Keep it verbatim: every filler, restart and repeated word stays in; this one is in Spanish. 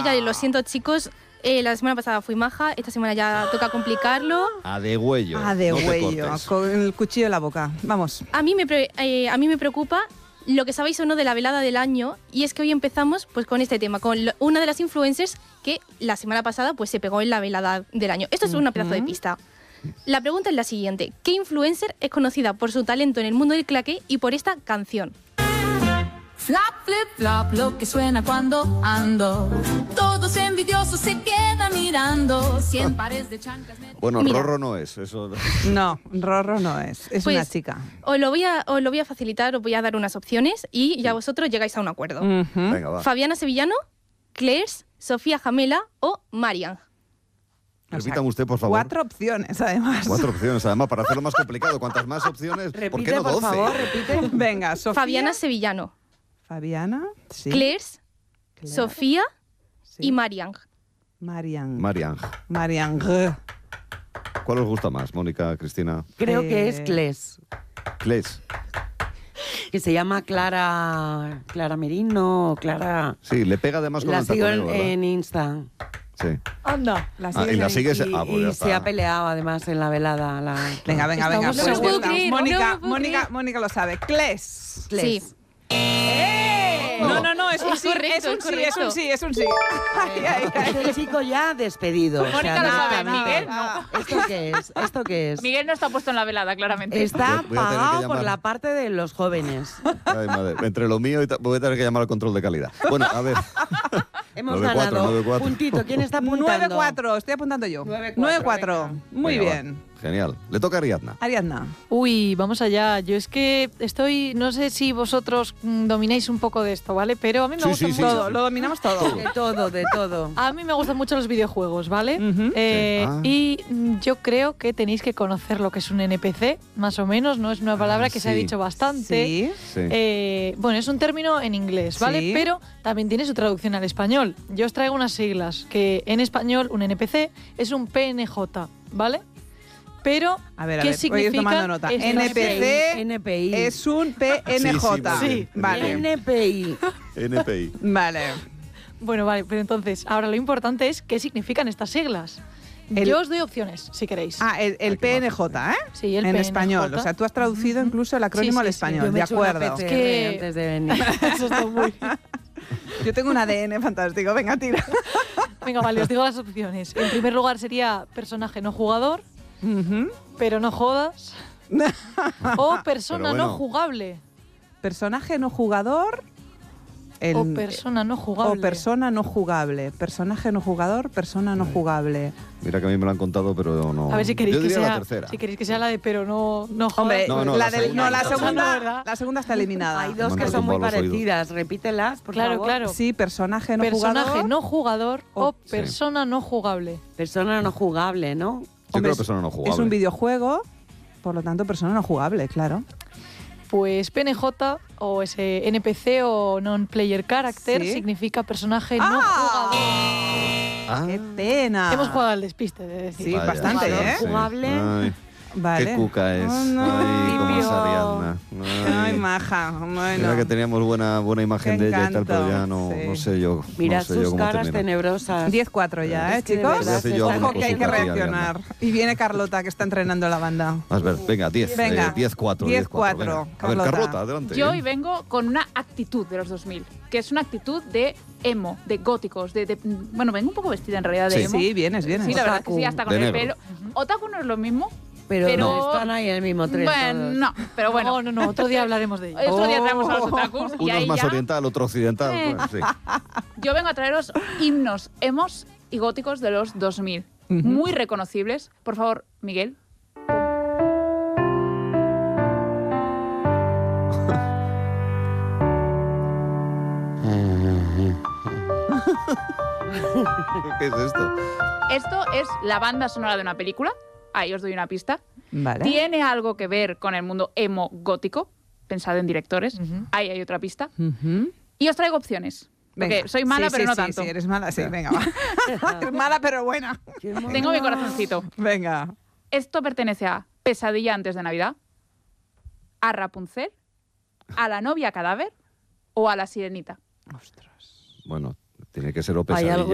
Oiga, lo siento, chicos. Eh, la semana pasada fui maja, esta semana ya toca complicarlo. A de huello. A de no te huello, cortes. con el cuchillo en la boca. Vamos. A mí, me pre- eh, a mí me preocupa lo que sabéis o no de la velada del año, y es que hoy empezamos pues con este tema, con lo- una de las influencers que la semana pasada pues se pegó en la velada del año. Esto es una pedazo de pista. La pregunta es la siguiente: ¿qué influencer es conocida por su talento en el mundo del claqué y por esta canción? Flap, flip, flop, lo que suena cuando ando. Todos envidiosos se quedan mirando. Cien pares de chanclas. me- Bueno, Mira. Rorro no es, eso. No, Rorro no es. Es Pues, una chica. Os lo, voy a, os lo voy a facilitar, os voy a dar unas opciones y ya vosotros llegáis a un acuerdo. Ujú. Venga, va. Fabiana Sevillano, Clairs, Sofía Jamela o Marian. O sea, Repítame usted, por favor. Cuatro opciones, además. Cuatro opciones, además, para hacerlo más complicado. Cuantas más opciones, ¿por qué Repite, no por doce? favor, repite. Venga, Sofía. Fabiana Sevillano, Fabiana. Sí. Clairs, Claire, Sofía sí. y Marian. Marian. Marian. Marian. ¿Cuál os gusta más, Mónica, Cristina? Creo Eh, que es Cles, Cles. que se llama Clara Clara Merino, Clara... Sí, le pega además con La el sigo taconeo, en, ¿verdad? en Insta. Sí. Anda. La Ah, sigues y la en- sigues... Y, Ah, pues y ya se está. ha peleado además en la velada. La... Venga, venga, venga. Estamos pues no me ya puedo está. creer, no Mónica, me puedo Mónica, creer. Mónica lo sabe. Cles. Sí. No, no, no, es un Es sí, correcto, es un es sí, es un correcto. sí, es un sí. Ay, ay, ay. Este chico ya despedido. o sea, Mónica lo sabe, directamente. Miguel no. ¿Esto qué es? ¿Esto qué es? Miguel no está puesto en la velada, claramente. Está Voy a tener que pagado por llamar. la parte de los jóvenes. Ay, madre. Entre lo mío y... ta- Voy a tener que llamar al control de calidad. Bueno, a ver. Hemos nueve cuatro, ganado nueve cuatro. puntito. ¿Quién está apuntando? nueve cuatro, estoy apuntando yo. nueve cuatro, nueve cuatro. venga. Muy Venga, bien. va. Genial. Le toca a Ariadna. Ariadna. Uy, vamos allá. Yo es que estoy, no sé si vosotros mm, domináis un poco de esto, ¿vale? Pero a mí me Sí, gusta sí, sí, mucho. Todo, lo dominamos todo. De todo, de todo. A mí me gustan mucho los videojuegos, ¿vale? Ujú. Eh, Sí. Ah. Y mm, yo creo que tenéis que conocer lo que es un N P C, más o menos. No es una palabra Ah, que se ha sí. dicho bastante. Sí. Sí. Eh, bueno, es un término en inglés, ¿vale? Sí. Pero también tiene su traducción al español. Yo os traigo unas siglas, que en español un N P C es un P N J, ¿vale? Pero, A ver, a ¿qué ver, voy a ir tomando significan nota. estas N P C N P I. es un P N J. Sí, sí, muy bien. Vale. N P I. N P I. Vale. Bueno, vale, pero entonces, ahora lo importante es qué significan estas siglas. El- Yo os doy opciones, si queréis. Ah, el, el Ay, qué P N J, ¿eh? Sí, el en P N J. español. O sea, tú has traducido incluso el acrónimo Sí, al sí, sí. español. Yo me De he hecho una acuerdo. P C R que- antes de venir. Eso está muy... Yo tengo un A D N fantástico. Venga, tira. Venga, vale, os digo las opciones. En primer lugar sería personaje no jugador, Ujú. pero no jodas. O persona Pero bueno. no jugable. Personaje no jugador. el- o persona no jugable. o persona no jugable. Personaje no jugador, persona no jugable. Mira que a mí me lo han contado, pero no... A ver si queréis, Yo que diría sea, la tercera. si queréis que sea la de pero no, no jodas. Hombre, No, no, la, la del- segunda. no, la Esa no, segunda, ¿verdad? la segunda está eliminada. Hay Me dos han que son tumbado muy los oídos. parecidas. Repítelas, por Claro, favor. claro. Sí, personaje no Personaje jugador. no jugador o o- Sí. persona no jugable. Persona no jugable, ¿no? Yo Hombre, creo es- persona no jugable. Es un videojuego, por lo tanto, persona no jugable, claro. Pues P N J o ese N P C o non-player character Sí. significa personaje no ¡Ah! jugador. Ah, ¡Qué pena! Hemos jugado al despiste, de decir. Sí, vaya, bastante, Jugador ¿eh? jugable. Ay, Vale. qué cuca es. Oh, no. Ay, cómo es Típico. Ariadna. Ay, Ay. maja. Bueno. Mira que teníamos buena, buena imagen Qué de ella y tal, pero encanto, ya no, sí. no sé yo. Mirad no sé yo sus cómo caras termina. tenebrosas. diez cuatro ya, ¿eh, Es que de chicos? verdad Voy a hacer yo se alguna Ojo que hay que cosita aquí, reaccionar. Y viene Carlota, que está entrenando la banda. A ver, venga, diez. Venga. eh, diez cuatro. diez diez cuatro. cuatro, venga. A ver, Carlota. Carlota, adelante. Yo ¿eh? hoy vengo con una actitud de los dos mil, que es una actitud de emo, de góticos, de, de- bueno, vengo un poco vestida en realidad de Sí. emo. Sí, vienes, vienes. Sí, la verdad es que sí, Otaku. hasta con De el negro. pelo. Otaku no es lo mismo, Pero, Pero- no, están ahí en el mismo tren. bueno, todos. no, pero bueno. No, no, no, otro día hablaremos de ello. Otro día Oh. traemos a los otakus y Uno ahí es más ya oriental, otro occidental. Eh. pues, sí. yo vengo a traeros himnos emos y góticos de los dos mil, muy reconocibles. Por favor, Miguel. ¿Qué es esto? Esto es la banda sonora de una película. Ahí os doy una pista. Vale. Tiene algo que ver con el mundo emo gótico. Pensad en directores. Ujú. Ahí hay otra pista. Ujú. Y os traigo opciones. Porque Venga. soy mala, Sí, pero sí, no sí, tanto. Sí, eres mala, sí, venga, va. Eres mala, pero buena. Qué mono. Tengo mi corazoncito. Venga. Esto pertenece a Pesadilla antes de Navidad, a Rapunzel, a la novia cadáver o a la sirenita. Ostras. Bueno, tiene que ser o Hay algo